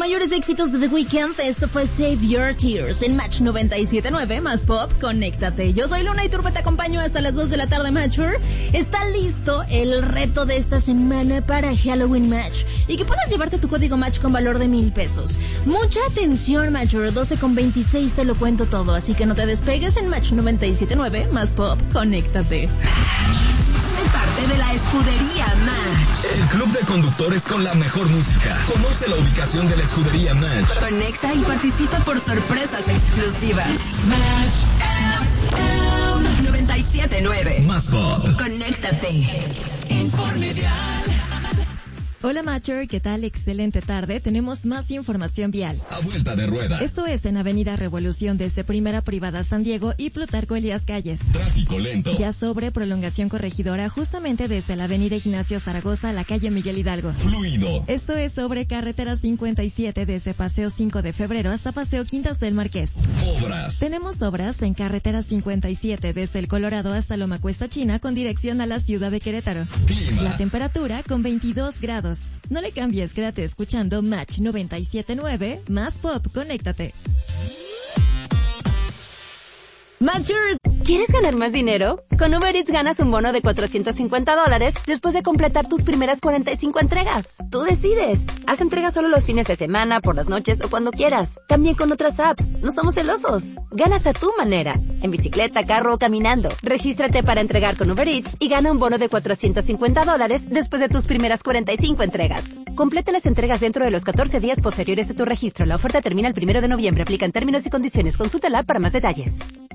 mayores éxitos de The Weeknd. Esto fue Save Your Tears en Match 97.9 más Pop. Conéctate. Yo soy Luna y Turbe, te acompaño hasta las 2 de la tarde, Matcher. Está listo el reto de esta semana para Halloween Match y que puedas llevarte tu código Match con valor de $1,000. Mucha atención, Matcher. 12:26 te lo cuento todo, así que no te despegues en Match 97.9 más Pop. Conéctate. Parte de la escudería Match. El club de conductores con la mejor música. Conoce la ubicación de la escudería Match. Conecta y participa por sorpresas exclusivas. Match FM 97.9 más Pop. Conéctate. Informe vial. Hola Matcher, ¿qué tal? Excelente tarde. Tenemos más información vial. A vuelta de rueda. Esto es en Avenida Revolución desde Primera Privada San Diego y Plutarco Elías Calles. Tráfico lento. Ya sobre Prolongación Corregidora, justamente desde la Avenida Ignacio Zaragoza a la calle Miguel Hidalgo. Fluido. Esto es sobre Carretera 57 desde Paseo 5 de Febrero hasta Paseo Quintas del Marqués. Obras. Tenemos obras en Carretera 57 desde el Colorado hasta Loma Cuesta China con dirección a la ciudad de Querétaro. Clima. La temperatura con 22 grados. No le cambies, quédate escuchando Match 97.9 más Pop. Conéctate. Matchers. ¿Quieres ganar más dinero? Con Uber Eats ganas un bono de $450 después de completar tus primeras 45 entregas. Tú decides. Haz entregas solo los fines de semana, por las noches o cuando quieras. También con otras apps. No somos celosos. Ganas a tu manera. En bicicleta, carro o caminando. Regístrate para entregar con Uber Eats y gana un bono de $450 después de tus primeras 45 entregas. Completa las entregas dentro de los 14 días posteriores a tu registro. La oferta termina el 1 de noviembre. Aplican términos y condiciones. Consúltala para más detalles.